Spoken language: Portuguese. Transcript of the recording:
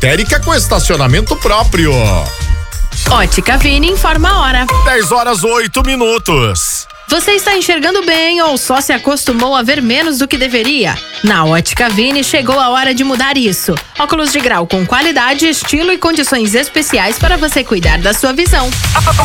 lotérica com estacionamento próprio. Ótica Vini informa a hora. 10h08. Você está enxergando bem ou só se acostumou a ver menos do que deveria? Na Ótica Vini chegou a hora de mudar isso. Óculos de grau com qualidade, estilo e condições especiais para você cuidar da sua visão.